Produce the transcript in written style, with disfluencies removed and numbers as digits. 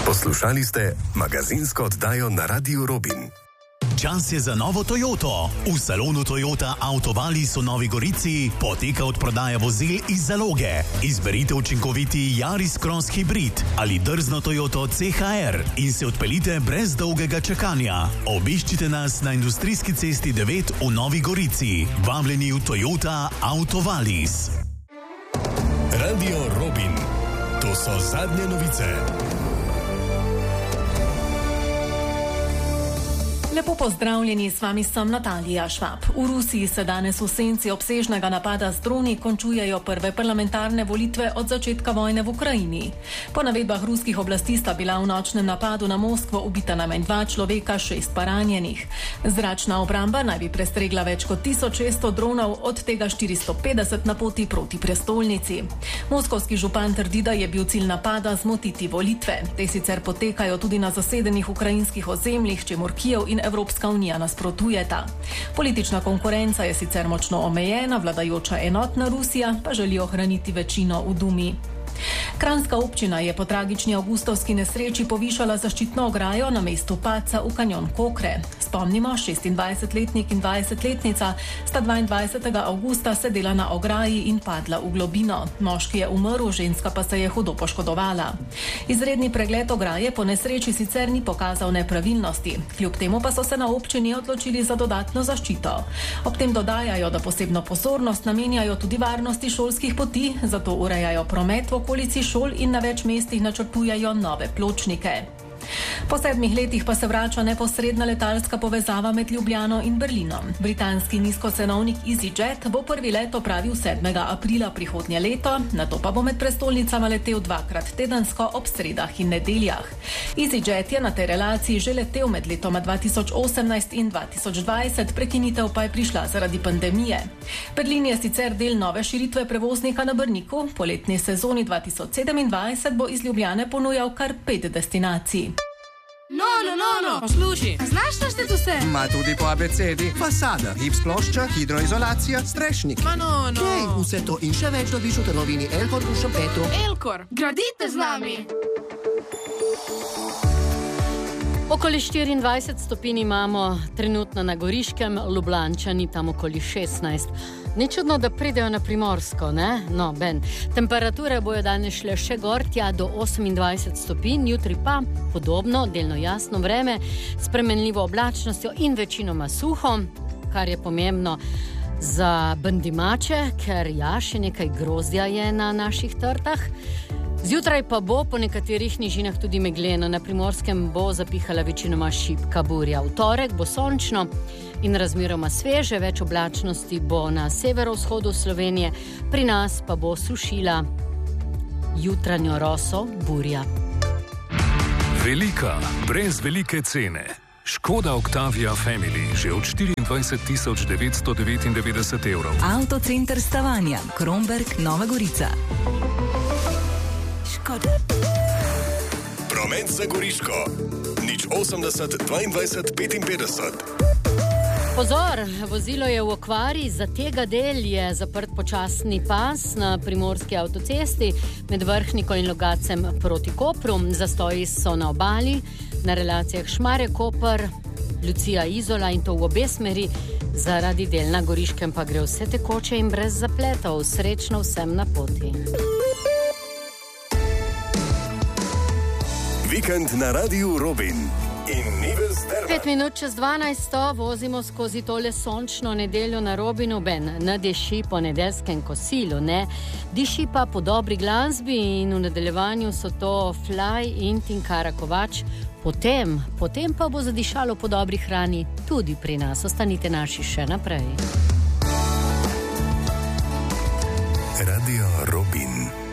Poslušali ste magazinsko oddajo na Radiu Robin. Čas je za novo Toyoto. V salonu Toyota Autovalis v Novi Gorici poteka odprodaja vozil iz zaloge. Izberite učinkoviti Yaris Cross Hybrid ali drzno Toyoto CHR in se odpeljite brez dolgega čakanja. Obiščite nas na Industrijski cesti 9 v Novi Gorici. Vabljeni v Toyota Autovalis. Radio Robin. To so zadnje novice. Lepo pozdravljeni, s vami sem Natalija Švab. V Rusiji se danes v senci obsežnega napada z droni končujejo prve parlamentarne volitve od začetka vojne v Ukrajini. Po navedbah ruskih oblasti sta bila v nočnem napadu na Moskvo ubita najmanj 2 človeka, 6 pa ranjenih. Zračna obramba naj bi prestregla več kot 1600 dronov, od tega 450 na poti proti prestolnici. Moskovski župan trdi, da je bil cilj napada zmotiti volitve. Te sicer potekajo tudi na zasedenih ukrajinskih ozemljih, čemur Kijev in Evropska unija nasprotujeta. Politična konkurenca je sicer močno omejena, vladajoča enotna Rusija pa želi ohraniti večino v Dumi. Kranjska občina je po tragični avgustovski nesreči povišala zaščitno ograjo na mestu padca v kanjon Kokre. Spomnimo, 26-letnik in 20-letnica sta 22. avgusta sedela na ograji in padla v globino. Moški je umrl, ženska pa se je hudo poškodovala. Izredni pregled ograje po nesreči sicer ni pokazal nepravilnosti. Kljub temu pa so se na občini odločili za dodatno zaščito. Ob tem dodajajo, da posebno pozornost namenjajo tudi varnosti šolskih poti, zato urejajo promet v okolici šol in na več mestih načrtujejo nove pločnike. Po 7 letih pa se vrača neposredna letalska povezava med Ljubljano in Berlinom. Britanski nizkocenovnik EasyJet bo prvi let opravil 7. aprila prihodnje leto, nato pa bo med prestolnicama letel 2-krat tedensko ob sredah in nedeljah. EasyJet je na tej relaciji že letel med letoma 2018 in 2020, prekinitev pa je prišla zaradi pandemije. Berlin je sicer del nove širitve prevoznika na Brniku. Po letni sezoni 2027 bo iz Ljubljane ponujal kar 5 destinacij. No, poslušaj, znaš našteti vse? Ma tudi po abecedi. Fasada, gips plošča, hidroizolacija, strešnik. No. Hej, vse to in še več dobiš v trgovini Elkor v Šempetu. Elkor, gradite z nami! Okoli 24 stopinj imamo trenutno na Goriškem, Ljubljančani tam okoli 16. Ni čudno, da pridejo na Primorsko, ne? No, Ben. Temperature bojo danes šle še gor, tja do 28 stopinj, jutri pa podobno, delno jasno vreme, spremenljivo oblačnostjo in večinoma suho, kar je pomembno za bendimače, ker še nekaj grozdja je na naših trtah. Zjutraj pa bo po nekaterih nižinah tudi megleno, na Primorskem bo zapihala večinoma šibka burja. V torek bo sončno in razmeroma sveže, več oblačnosti bo na severovzhodu Slovenije, pri nas pa bo sušila jutranjo roso burja. Velika, brez velike cene. Škoda Octavia Family že od 24.999 evrov. Avtocenter Stavanja, Kromberk, Nova Gorica. Škoda. Promet za Goriško. 080 22 55. Pozor, vozilo je v okvari, za tega del je zaprt počasni pas na primorski avtocesti med Vrhniko in Logacem proti Kopru. Zastoji so na obali, na relacijah Šmarje-Koper, Lucija-Izola in to v obe smeri. Zaradi del na Goriškem pa gre vse tekoče in brez zapletov. Srečno vsem na poti. Vikend na Radiu Robin. 5 minut čez 12 vozimo skozi tole sončno nedeljo na Robinu, Ben. Ne diši po nedeljskem kosilu, ne. Diši pa po dobri glasbi in v nadaljevanju so to Fly in Tinkara Kovač. Potem pa bo zadišalo po dobri hrani tudi pri nas. Ostanite naši še naprej. Radio Robin.